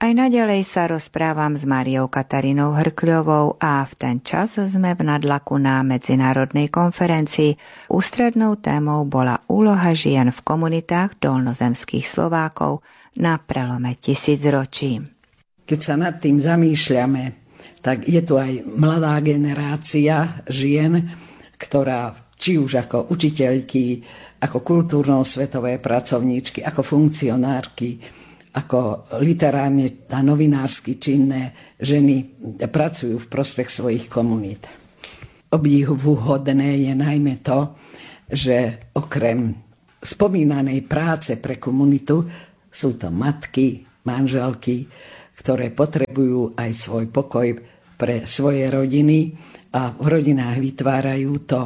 Aj naďalej sa rozprávam s Máriou Katarínou Hrkľovou a v ten čas sme v Nadlaku na medzinárodnej konferencii. Ústrednou témou bola úloha žien v komunitách dolnozemských Slovákov na prelome tisícročí. Keď sa nad tým zamýšľame, tak je tu aj mladá generácia žien, ktorá či už ako učiteľky, ako kultúrno-svetové pracovníčky, ako funkcionárky, ako literárne a novinársky činné ženy pracujú v prospech svojich komunít. Obdivuhodné je najmä to, že okrem spomínanej práce pre komunitu sú to matky, manželky, ktoré potrebujú aj svoj pokoj pre svoje rodiny a v rodinách vytvárajú to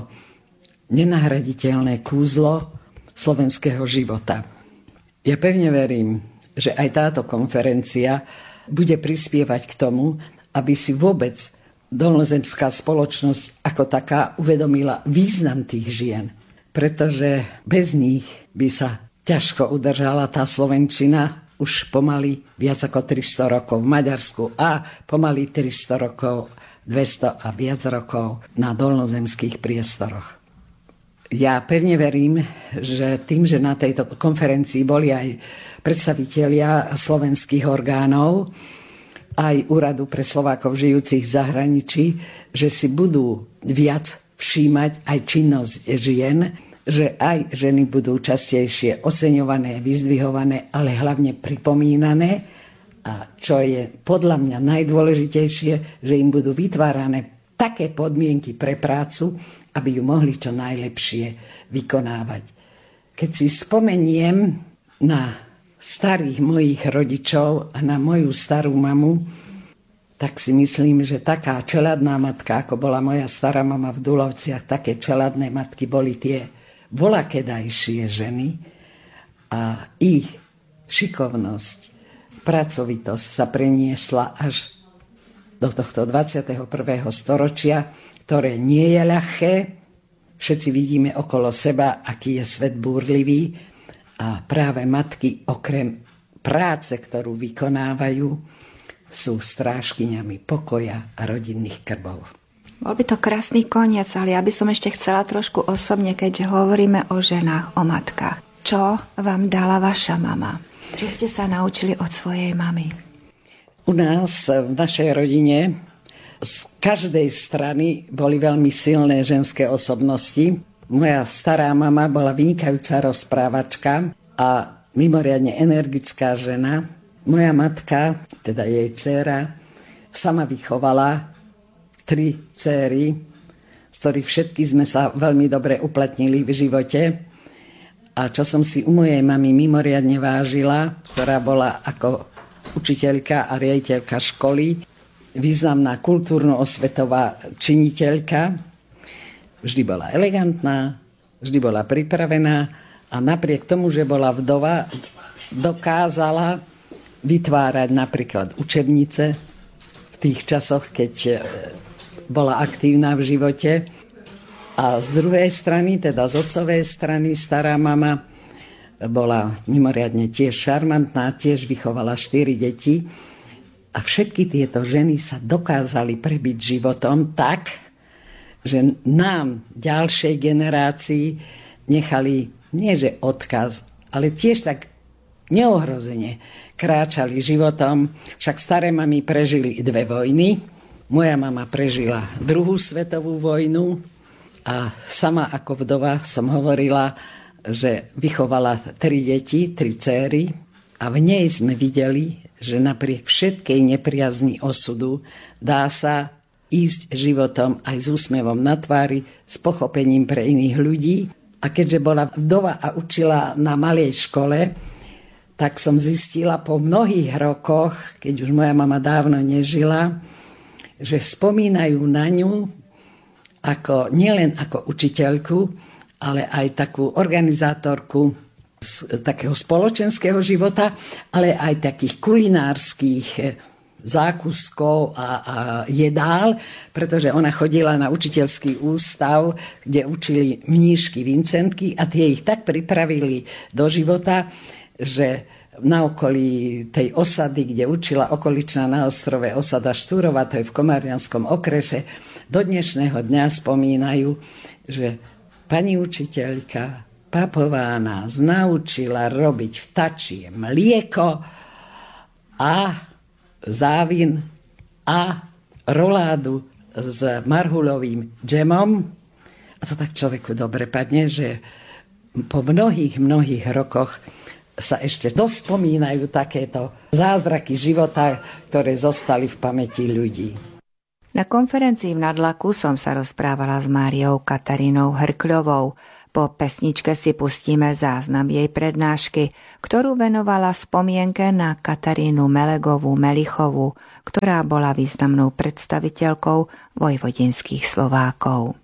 nenahraditeľné kúzlo slovenského života. Ja pevne verím, že aj táto konferencia bude prispievať k tomu, aby si vôbec dolnozemská spoločnosť ako taká uvedomila význam tých žien. Pretože bez nich by sa ťažko udržala tá slovenčina už pomaly viac ako 300 rokov v Maďarsku a pomaly 300 rokov, 200 a viac rokov na dolnozemských priestoroch. Ja pevne verím, že tým, že na tejto konferencii boli aj predstavitelia slovenských orgánov, aj Úradu pre Slovákov žijúcich v zahraničí, že si budú viac všímať aj činnosť žien, že aj ženy budú častejšie oceňované, vyzdvihované, ale hlavne pripomínané. A čo je podľa mňa najdôležitejšie, že im budú vytvárané také podmienky pre prácu, aby ju mohli čo najlepšie vykonávať. Keď si spomeniem na starých mojich rodičov a na moju starú mamu, tak si myslím, že taká čeladná matka, ako bola moja stará mama v Dulovciach, také čeladné matky boli tie volakedajšie ženy a ich šikovnosť, pracovitosť sa preniesla až do tohto 21. storočia, ktoré nie je ľahké. Všetci vidíme okolo seba, aký je svet búrlivý a práve matky okrem práce, ktorú vykonávajú, sú strážkyňami pokoja a rodinných krbov. Bol by to krásny koniec, ale ja by som ešte chcela trošku osobne, keď hovoríme o ženách, o matkách. Čo vám dala vaša mama? Čo ste sa naučili od svojej mamy? U nás, v našej rodine, z každej strany boli veľmi silné ženské osobnosti. Moja stará mama bola vynikajúca rozprávačka a mimoriadne energická žena. Moja matka, teda jej dcéra, sama vychovala 3 dcéry, z ktorých všetky sme sa veľmi dobre uplatnili v živote. A čo som si u mojej mamy mimoriadne vážila, ktorá bola ako učiteľka a riaditeľka školy, významná kultúrno-osvetová činiteľka, vždy bola elegantná, vždy bola pripravená a napriek tomu, že bola vdova, dokázala vytvárať napríklad učebnice v tých časoch, keď bola aktívna v živote. A z druhej strany, teda z otcovej strany, stará mama bola mimoriadne tiež šarmantná, tiež vychovala 4 deti. A všetky tieto ženy sa dokázali prebiť životom tak, že nám, ďalšej generácii, nechali nie že odkaz, ale tiež tak neohrozene kráčali životom. Však staré mamy prežili 2 vojny. Moja mama prežila 2. svetovú vojnu a sama ako vdova som hovorila, že vychovala 3 deti, 3 céry a v nej sme videli, že napriek všetkej nepriazni osudu dá sa ísť životom aj s úsmevom na tvári, s pochopením pre iných ľudí. A keďže bola vdova a učila na malej škole, tak som zistila po mnohých rokoch, keď už moja mama dávno nežila, že spomínajú na ňu ako, nielen ako učiteľku, ale aj takú organizátorku z takého spoločenského života, ale aj takých kulinárskych zákuskov a jedál, pretože ona chodila na učiteľský ústav, kde učili mníšky Vincentky a tie ich tak pripravili do života, že na okolí tej osady, kde učila okoličná na ostrove osada Štúrova, to je v Komárňanskom okrese, do dnešného dňa spomínajú, že pani učiteľka Papová nás naučila robiť vtačie mlieko a závin a roládu s marhulovým džemom. A to tak človeku dobre padne, že po mnohých rokoch sa ešte dospomínajú takéto zázraky života, ktoré zostali v pamäti ľudí. Na konferencii v Nadlaku som sa rozprávala s Máriou Katarínou Hrkľovou. Po pesničke si pustíme záznam jej prednášky, ktorú venovala spomienke na Katarínu Melegovú Melichovú, ktorá bola významnou predstaviteľkou vojvodinských Slovákov.